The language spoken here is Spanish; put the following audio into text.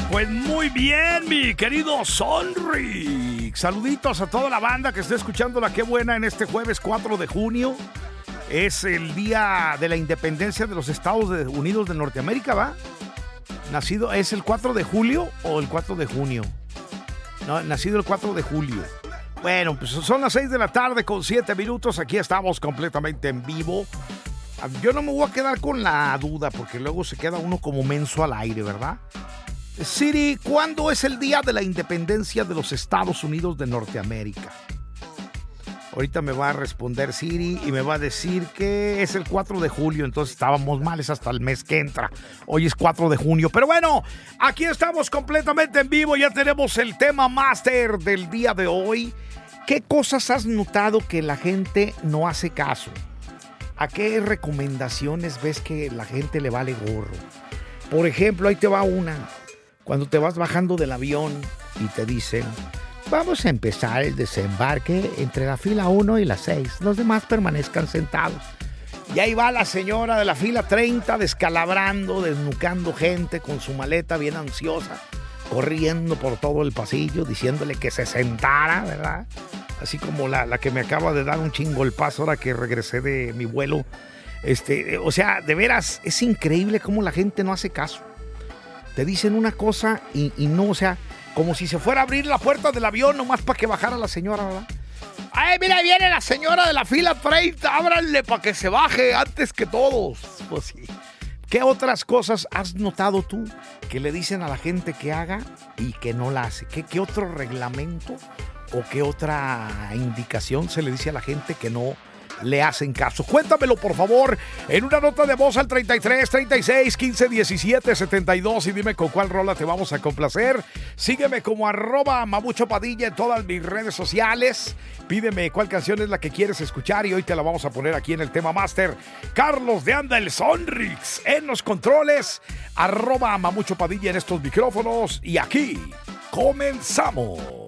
Pues muy bien, mi querido Sonrix. Saluditos a toda la banda que esté escuchando La Qué Buena en este jueves 4 de junio. Es el día de la independencia de los Estados Unidos de Norteamérica, ¿va? Nacido, ¿es el 4 de julio o el 4 de junio? No, nacido el 4 de julio. Bueno, pues son las 6 de la tarde con 7 minutos. Aquí estamos completamente en vivo. Yo no me voy a quedar con la duda porque luego se queda uno como menso al aire, ¿verdad? Siri, ¿cuándo es el día de la independencia de los Estados Unidos de Norteamérica? Ahorita me va a responder Siri y me va a decir que es el 4 de julio, entonces estábamos mal, es hasta el mes que entra. Hoy es 4 de junio, pero bueno, aquí estamos completamente en vivo, ya tenemos el tema máster del día de hoy. ¿Qué cosas has notado que la gente no hace caso? ¿A qué recomendaciones ves que la gente le vale gorro? Por ejemplo, ahí te va una. Cuando te vas bajando del avión y te dicen, vamos a empezar el desembarque entre la fila 1 y la 6. Los demás permanezcan sentados. Y ahí va la señora de la fila 30 descalabrando, desnucando gente con su maleta bien ansiosa, corriendo por todo el pasillo, diciéndole que se sentara, ¿verdad? Así como la que me acaba de dar un chingolpazo ahora que regresé de mi vuelo. O sea, de veras, es increíble cómo la gente no hace caso. Te dicen una cosa y no, o sea, como si se fuera a abrir la puerta del avión nomás para que bajara la señora, ¿verdad? ¡Ay, mira, ahí viene la señora de la fila 30! ¡Ábranle para que se baje antes que todos! Pues sí. ¿Qué otras cosas has notado tú que le dicen a la gente que haga y que no la hace? ¿Qué otro reglamento o qué otra indicación se le dice a la gente que no le hacen caso? Cuéntamelo, por favor, en una nota de voz al 33 36 15 17 72 y dime con cuál rola te vamos a complacer. Sígueme como @mamuchopadilla en todas mis redes sociales. Pídeme cuál canción es la que quieres escuchar y hoy te la vamos a poner aquí en el tema máster. Carlos de Anda el Sonrix en los controles, @mamuchopadilla en estos micrófonos y aquí comenzamos.